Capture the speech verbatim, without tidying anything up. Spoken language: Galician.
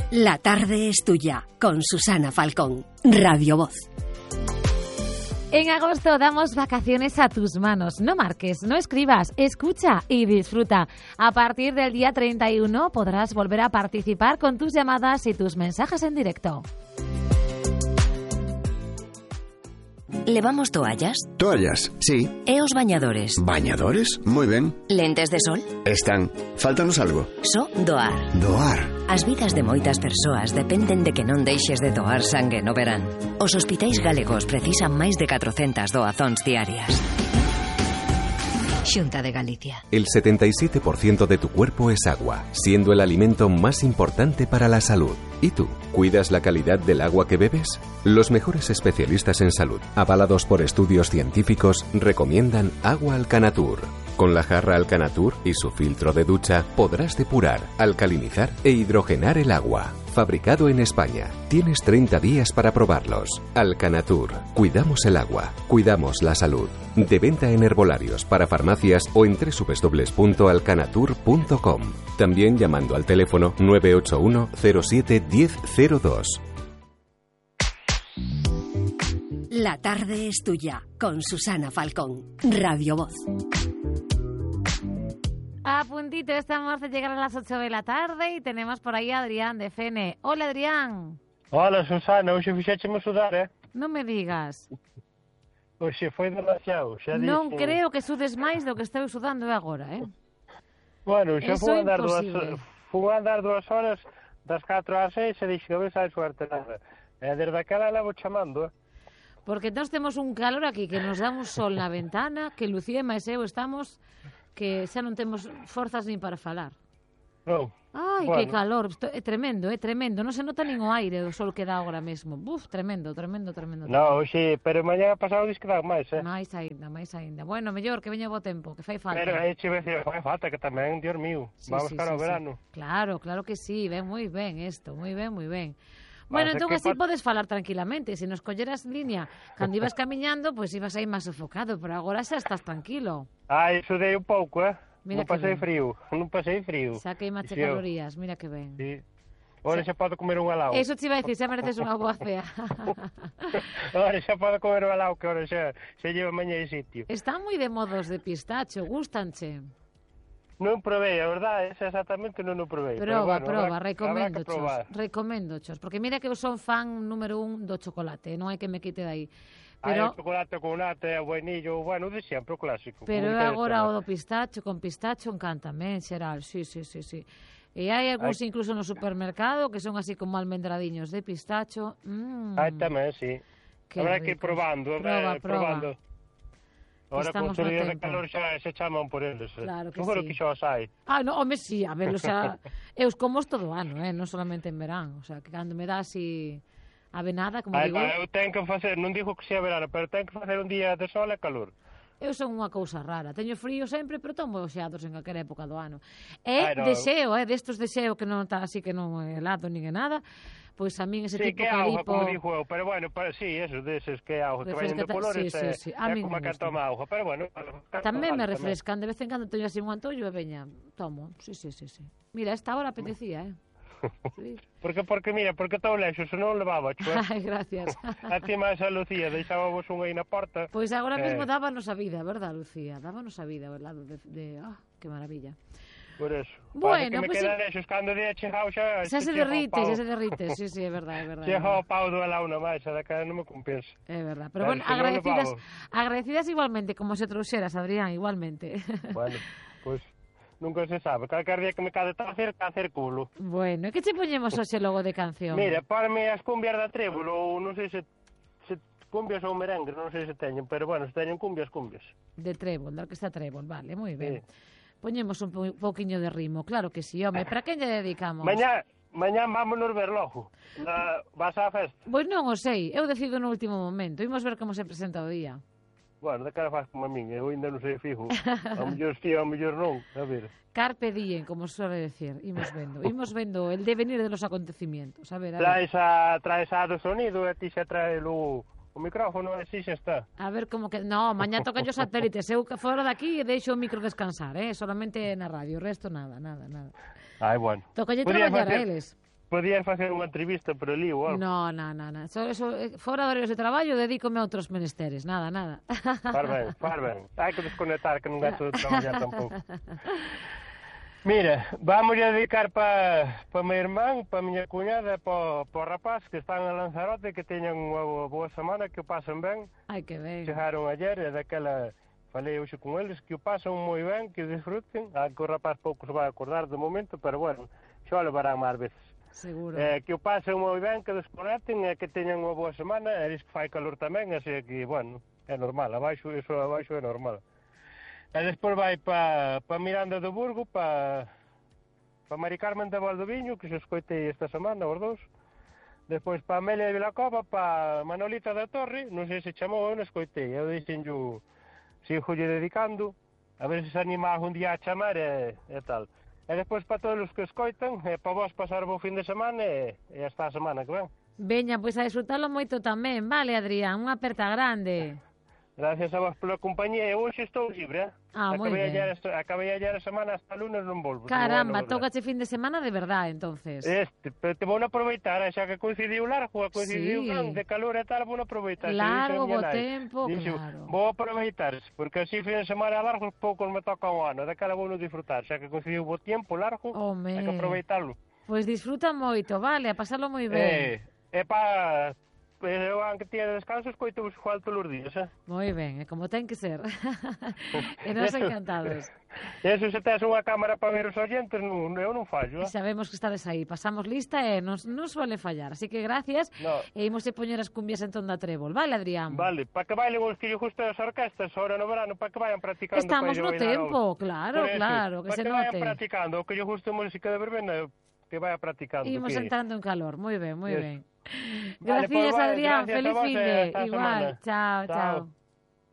La tarde es tuya, con Susana Falcón, Radio Voz. En agosto damos vacaciones a tus manos. No marques, no escribas, escucha y disfruta. A partir del día treinta y uno podrás volver a participar con tus llamadas y tus mensajes en directo. ¿Levamos toallas? Toallas, sí. E os bañadores? ¿Bañadores? Moi ben. Lentes de sol? Están. Fáltanos algo. Só doar. Doar. As vidas de moitas persoas dependen de que non deixes de doar sangue no verán. Os hospitais galegos precisan máis de catrocentas doazóns diarias. Xunta de Galicia. El setenta y siete por ciento de tu cuerpo es agua, siendo el alimento más importante para la salud. ¿Y tú? ¿Cuidas la calidad del agua que bebes? Los mejores especialistas en salud, avalados por estudios científicos, recomiendan Agua Alcanatur. Con la jarra Alcanatur y su filtro de ducha podrás depurar, alcalinizar e hidrogenar el agua. Fabricado en España. Tienes treinta días para probarlos. Alcanatur. Cuidamos el agua. Cuidamos la salud. De venta en herbolarios, para farmacias o en doble u doble u doble u punto alcanatur punto com. También llamando al teléfono nueve ocho uno cero siete diez cero dos. La tarde es tuya, con Susana Falcón, Radio Voz. A puntito estamos de llegar a las ocho de la tarde y tenemos por ahí a Adrián de F N. Hola, Adrián. Hola, Susana, hoxe fixécheme sudar, eh? Non me digas. Hoxe foi demasiado, xa dixen. Non creo que sudes máis do que estou sudando agora, eh? Bueno, xa Eso fui a andar dúas, imposible. fui a andar dúas horas das catro ás seis e dixen, a ver se hai suerte nada. E desde aquela levo chamando, eh? Porque nós temos un calor aquí que nos dá un sol na ventana, que Lucía e máis eu estamos que xa non temos forzas nin para falar. Non. Ai, Bueno. que calor, Esto é tremendo, é tremendo, non se nota nin o aire do sol que dá agora mesmo. Buf, tremendo, tremendo, tremendo. No, hoxe, pero mañá pasado dis que dá máis, eh? Máis aínda, máis aínda. Bueno, mellor que veña bo tempo, que fai falta. Pero aí che decir, fai falta que tamén, Dios mío, Sí, vamos sí, cara sí, ao sí. verano. Claro, claro que sí, ven moi ben isto, moi ben, moi ben. Bueno, Pasa entón que así fa- podes falar tranquilamente. Se nos colleras línea cando ibas camiñando, pois pues ibas aí máis sofocado, pero agora xa estás tranquilo. Ai, sudei un pouco, eh? Mira non que pasei ben. frío, non pasei frío. Xa queimache Sí, eu- calorías, mira que ben. Sí. Ora xa podo comer un alao. Eso te iba a decir, xa mereces unha boa cea. Ora xa podo comer un alao, que ora xa, xa lleva mañá de sitio. Están moi de modos de pistacho, gustanche. Non provei, a verdade, esa exactamente non o provei. Proba, pero bueno, proba, habrá- recomendo habrá que probar. chos, recomendo chos, porque mira que eu son fan número un do chocolate, non hai que me quite de aí. Hai Pero o chocolate con nata e o vainillo, bueno, de sempre, o clásico. pero como agora o do dicen pistacho, con pistacho encántame en xeral, sí, sí, sí, sí. E hai algúns incluso no supermercado que son así como almendradiños de pistacho. Mm, Hai tamén, sí. qué Habrá que ir ricos. probando, Proba, eh, proba. probando. Ahora Estamos con no os días de tempo. calor xa se chaman por eles. eh. Claro que Seguro sí. que xa os hai. Ah, no, home, sí, a ver, o sea, eu os como todo o ano, eh, non solamente en verán, o sea, que cando me dá así avenada, como Ai, digo, pa, eu tenho que facer, non digo que sea verano, pero tenho que facer un día de sol e calor. eu son unha cousa rara. Teño frío sempre, pero tomo xeados en calquera época do ano. E Ai, no. deseo, eh, destos deseo que non está así que non é helado nin é nada, pois a min ese Sí, tipo que que auga, lipo... como dijo eu, pero bueno, para, sí, eso, deses que auga, que vayan de Refrescata- colores, sí, sí, é, sí, a é min como me que gusta. toma auga, pero bueno. Tamén me vale, refrescan, de vez en cando teño así un antollo e veña, tomo, sí, sí, sí, sí. Mira, esta hora apetecía, eh. Sí. Porque, porque, mira, porque estou lexo, se non levaba, chua. Ai, gracias. A ti máis a Lucía, deixábamos un aí na porta. Pois agora Eh. mesmo dábanos a vida, verdad, Lucía? Dábanos a vida, verdad? De, de, ah, que maravilla. Por eso. Bueno, Pasa que me pois queda sí. lexos, cando día chegado xa... Xa se chega o derrite, pau. xa se derrite, sí, sí, é verdade, é verdade. é Chega o verdade. pau do alao na máis, a da cara non me compensa. É verdade, pero Claro, bueno, se non agradecidas, levamos. agradecidas igualmente, como se trouxeras, Adrián, igualmente. Bueno, pois, pues, nunca se sabe. Calcar día que me cade tacer, tacer culo. Bueno, e que che poñemos hoxe logo de canción? Mira, parme as cumbias da trébulo, ou non sei se, se cumbias ou merengues, non sei se teñen, pero bueno, se teñen cumbias, cumbias. De trébol, da orquesta trébol, vale, moi ben. Sí. Poñemos un po- pouquiño de ritmo, claro que sí, home, para quen lle dedicamos? Mañá, mañá vámonos ver logo. Na, vas á festa. Pois non o sei, eu decido no último momento, imos ver como se presenta o día. Bueno, de cara faz como a min, eu ainda non sei fijo. A mellor sí, a mellor non. A ver. Carpe diem, como suele decir, imos vendo, imos vendo el devenir de los acontecimientos, a ver, a ver. Traes a, traes a do sonido e ti xa trae o, o micrófono e si xa está. A ver como que... No, mañá tocan os satélites. Eu que fora daqui e deixo o micro descansar, eh? Solamente na radio. O resto nada, nada, nada. Ai, bueno. Tocalle Podía traballar a facer- eles. podías facer unha entrevista por ali ou algo. No, no, no, no. Eso, eso, fora de horarios de traballo, dedícome a outros menesteres. Nada, nada. Far ben, far ben. Hai que desconectar, que non gasto de traballar tampouco. Mira, vamos a dedicar para pa meu irmán, para a miña cuñada, para pa o rapaz que están en Lanzarote, que teñan unha boa semana, que o pasen ben. Ai, que ben. Chegaron ayer, e daquela falei hoxe con eles, que o pasan moi ben, que disfruten. Ah, que o rapaz pouco se vai acordar de momento, pero bueno, xa o levarán máis veces. Seguro. Eh, que o pasen moi ben, que desconecten e que teñan unha boa semana. E diz que fai calor tamén, así que, bueno, é normal, abaixo, iso abaixo é normal. E despois vai pa, pa Miranda do Burgo, pa, pa Mari Carmen de Valdoviño, que se escoitei esta semana, os dous. Despois pa Amelia de Vilacova, pa Manolita da Torre, non sei se chamou, eu non escoitei, eu dixen yo, sigo lle dedicando, a ver se se anima un día a chamar e, e tal. E despois para todos os que escoitan, e para vos pasar bo fin de semana e, e hasta a semana que ven. Veña, pois a disfrutalo moito tamén, vale, Adrián? Unha aperta grande. Gracias a vos pola compañía, e hoxe estou libre, eh? Ah, moi ben. Ayer, acabei ayer a semana, hasta lunes non volvo. Caramba, bueno, tócache fin de semana de verdade, entonces. Este, pero te vou a aproveitar, xa que coincidiu largo, coincidiu Sí. de calor e tal, vou a aproveitar. Largo, bo tempo, Dixo, claro. vou aproveitar, porque así fin de semana largo poucos me toca o ano, daquela vou disfrutar, xa que coincidiu bo tempo largo, Home. hai que aproveitarlo. Pois disfruta moito, vale, a pasarlo moi ben. Eh, é pa... Eu, aunque tiña descanso, escoito vos igual todos os días, eh? Moi ben, é como ten que ser. E nós encantados. Eso, se tes unha cámara para ver os oyentes, non, eu non fallo, E eh? sabemos que estades aí, pasamos lista e non, non suele fallar. Así que gracias, No. e imos a poñer as cumbias en Tonda Trébol. Vale, Adrián? Vale, para que bailen os que lle gustan as orquestas ahora no verano, para que vayan practicando. Estamos para no lle bailar tempo, ao- claro, Por eso, claro, que para se que vayan note. practicando, o que lle guste música de verbena, que vaya practicando. Imos que... entrando en calor, moi ben, moi Yes. ben. Vale, Gracias, pues, vale, Adrián, gracias a feliz vos, fin e de hasta a igual. semana. Chao, Chao. chao.